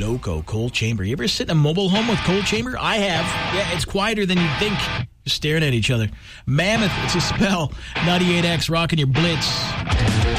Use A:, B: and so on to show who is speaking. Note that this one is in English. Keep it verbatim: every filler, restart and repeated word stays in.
A: Sunoco coal chamber. You ever sit in a mobile home with coal chamber? I have. Yeah, it's quieter than you'd think. Just staring at each other. Mammoth, it's a spell. ninety-eight X rocking your blitz.